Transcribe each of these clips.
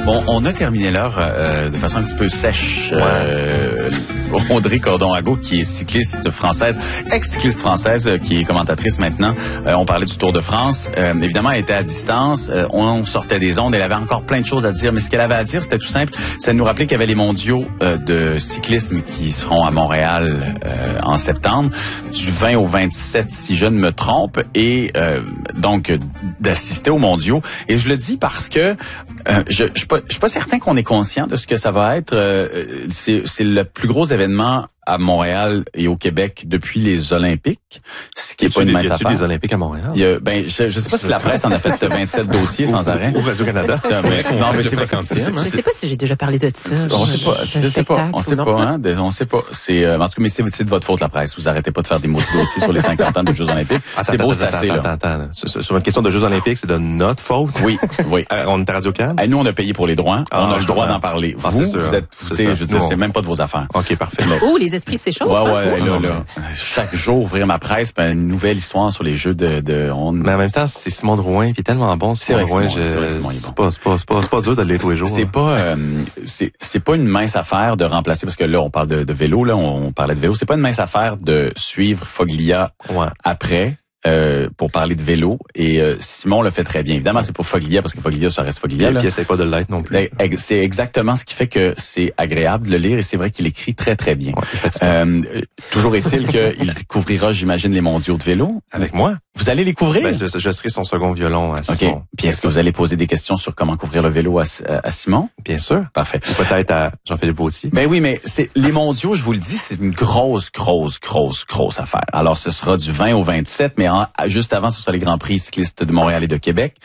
Bon, on a terminé l'heure de façon un petit peu sèche. Audrey Cordon-Rago, qui est cycliste française, ex-cycliste française, qui est commentatrice maintenant. On parlait du Tour de France. Évidemment, elle était à distance. On sortait des ondes. Elle avait encore plein de choses à dire. Mais ce qu'elle avait à dire, c'était tout simple. C'est de nous rappeler qu'il y avait les mondiaux de cyclisme qui seront à Montréal en septembre, du 20 au 27, si je ne me trompe. Et donc, d'assister aux mondiaux. Et je le dis parce que je suis pas certain qu'on est conscient de ce que ça va être. C'est le plus gros événement à Montréal et au Québec depuis les Olympiques, ce qui est pas une mince affaire. Les Olympiques à Montréal? Je sais pas si la presse en a fait 27 dossiers sans arrêt. Au Radio-Canada. Non, mais c'est 50e. Je sais pas si j'ai déjà parlé de ça. On sait pas. On sait pas. On sait pas. C'est, en tout cas, mais c'est de votre faute, la presse. Vous arrêtez pas de faire des maudits dossiers sur les 50 ans des Jeux Olympiques. C'est beau, c'est assez, là. Attends. Sur une question de Jeux Olympiques, c'est de notre faute? Oui. On est à Radio-Can? Nous, on a payé pour les droits. On a le droit d'en parler. Vous êtes, je veux dire, c'est même pas de vos affaires. OK, parfait. Oh, les esprits s'échauffent. Ouais, là. Chaque jour, ouvrir ma presse, une nouvelle histoire sur les jeux de Mais en même temps, c'est Simon Drouin, puis il est tellement bon, Simon Drouin. C'est pas dur de le lire tous les jours. C'est pas une mince affaire de remplacer, parce que là, on parle de vélo, là, on parlait de vélo. C'est pas une mince affaire de suivre Foglia après. Pour parler de vélo, et Simon le fait très bien. Évidemment, c'est pour Foglia, parce que Foglia, ça reste Foglia. Et puis, essaie pas de l'être non plus. C'est exactement ce qui fait que c'est agréable de le lire, et c'est vrai qu'il écrit très, très bien. Toujours est-il qu'il couvrira, j'imagine, les mondiaux de vélo. Avec moi? Vous allez les couvrir? Je serai son second violon à Simon. OK. Puis est-ce que vous allez poser des questions sur comment couvrir le vélo à Simon? Bien sûr. Parfait. Ou peut-être à Jean-Philippe Vautier. Ben oui, mais les mondiaux, je vous le dis, c'est une grosse affaire. Alors, ce sera du 20 au 27, mais juste avant, ce sera les Grands Prix cyclistes de Montréal et de Québec,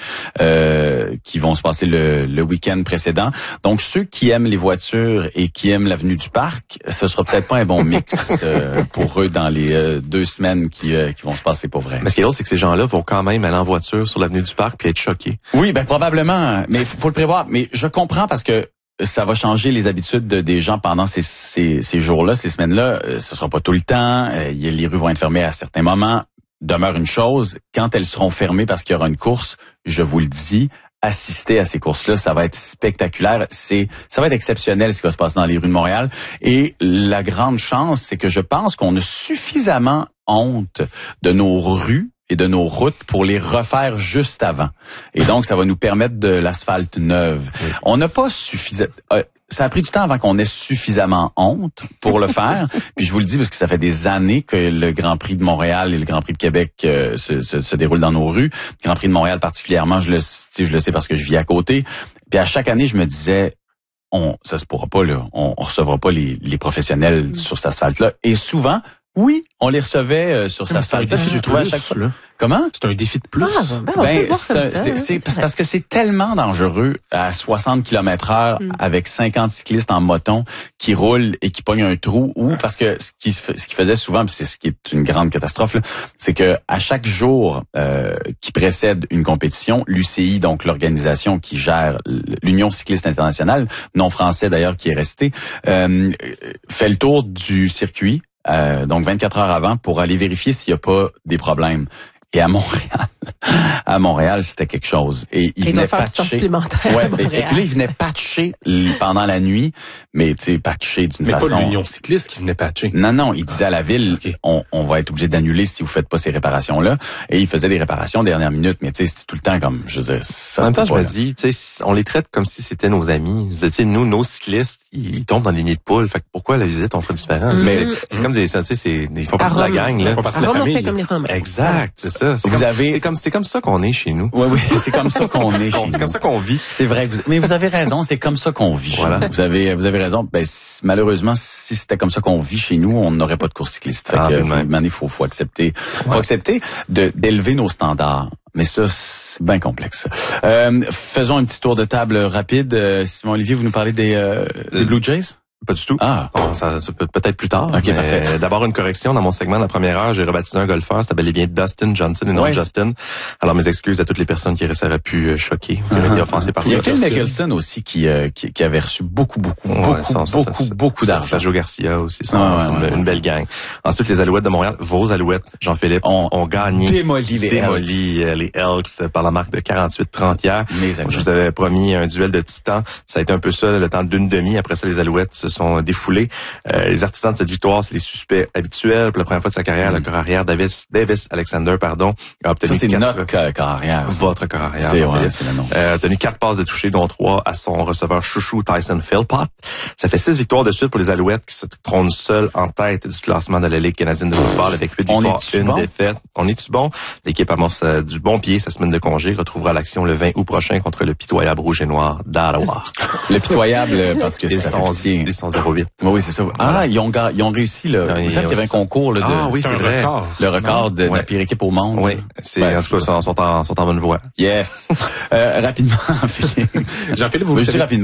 qui vont se passer le week-end précédent. Donc, ceux qui aiment les voitures et qui aiment l'avenue du Parc, ce sera peut-être pas un bon mix pour eux dans les 2 semaines qui vont se passer pour vrai. Mais ce qui est drôle, c'est que ces gens-là vont quand même aller en voiture sur l'avenue du Parc puis être choqués. Oui, ben probablement, mais faut le prévoir. Mais je comprends parce que ça va changer les habitudes des gens pendant ces jours-là, ces semaines-là. Ce sera pas tout le temps. Les rues vont être fermées à certains moments. Demeure une chose, quand elles seront fermées parce qu'il y aura une course, je vous le dis, assister à ces courses-là, ça va être spectaculaire. Ça va être exceptionnel ce qui va se passer dans les rues de Montréal. Et la grande chance, c'est que je pense qu'on a suffisamment honte de nos rues et de nos routes pour les refaire juste avant. Et donc, ça va nous permettre de l'asphalte neuve. Oui. On n'a pas suffisamment... ça a pris du temps avant qu'on ait suffisamment honte pour le faire. Puis je vous le dis parce que ça fait des années que le Grand Prix de Montréal et le Grand Prix de Québec se déroulent dans nos rues. Le Grand Prix de Montréal particulièrement, je le sais parce que je vis à côté. Puis à chaque année, je me disais... ça se pourra pas, là. On recevra pas les professionnels sur cet asphalte-là. Et souvent... Oui, on les recevait sur sa asphalte. Je trouvais à chaque fois. Là. Comment? C'est un défi de plus. C'est parce que c'est tellement dangereux à 60 km/h avec 50 cyclistes en moton qui roulent et qui pognent un trou, ou parce que ce qui faisait souvent, puis c'est ce qui est une grande catastrophe, là, c'est que à chaque jour qui précède une compétition, l'UCI, donc l'organisation qui gère l'Union cycliste internationale, non français d'ailleurs qui est resté, fait le tour du circuit. Donc 24 heures avant pour aller vérifier s'il n'y a pas des problèmes. Et à Montréal, c'était quelque chose. Et il venait patcher. Et puis là, il venait patcher pendant la nuit, mais tu sais, patcher d'une façon. Mais pas l'Union cycliste qui venait patcher. Non, il disait à la ville, on va être obligé d'annuler si vous faites pas ces réparations-là. Et il faisait des réparations dernière minute, mais tu sais, c'était tout le temps comme, je veux dire, ça. En même temps, je me dis, tu sais, on les traite comme si c'était nos amis. Tu sais, nous, nos cyclistes, ils tombent dans les nids de poules. Fait que pourquoi la visite, on ferait différent? Mais c'est comme des, tu sais, ils font partie de la gang, là. Ils font partie de la famille. On fait comme les Romains. Exact, c'est ça. C'est comme ça qu'on est chez nous. Oui, c'est comme ça qu'on est chez nous. C'est comme ça qu'on vit. C'est vrai. Mais vous avez raison, c'est comme ça qu'on vit. Voilà. Vous avez raison. Ben, malheureusement, si c'était comme ça qu'on vit chez nous, on n'aurait pas de course cycliste. Fait que, il faut accepter. Faut accepter d'élever nos standards. Mais ça, c'est bien complexe. Faisons un petit tour de table rapide. Simon Olivier, vous nous parlez des Blue Jays? Pas du tout. Ah. Bon, ça peut peut-être plus tard. OK, parfait. D'abord, une correction. Dans mon segment de la première heure, j'ai rebaptisé un golfeur. C'était bel et bien Dustin Johnson et non Justin. Alors, mes excuses à toutes les personnes qui auraient pu choquer, qui auraient été offensées par ça. Il y a Phil Mickelson aussi qui avait reçu beaucoup d'argent. Sergio Garcia aussi. Une belle gang. Ensuite, les Alouettes de Montréal, vos Alouettes, Jean-Philippe, ont gagné. Démoli les Elks par la marque de 48-30 hier. Je vous avais promis un duel de titans. Ça a été un peu ça, le temps d'une demi. Après ça, les Alouettes se sont défoulés. Les artisans de cette victoire, c'est les suspects habituels. Pour la première fois de sa carrière, le corps arrière, Davis Alexander, a obtenu ça, c'est notre corps arrière. Votre corps arrière. C'est le nom. A obtenu 4 passes de toucher, dont 3 à son receveur chouchou Tyson Philpott. Ça fait 6 victoires de suite pour les Alouettes qui se trônent seuls en tête du classement de la Ligue canadienne de football avec 8 victoires, une défaite. On est-tu bon? L'équipe amorce du bon pied sa semaine de congé, retrouvera l'action le 20 août prochain contre le pitoyable rouge et noir d'Ottawa. Le pitoyable parce que ils sont 0-8. Oui, c'est ça. Ah, ils ont réussi là. Vous savez qu'il y avait un concours là, Ah oui, c'est vrai. Le record de la pire équipe au monde. Oui, en tout cas, sont en bonne voie. Yes. Rapidement, Philippe. Jean-Philippe, vous le savez. Rapidement.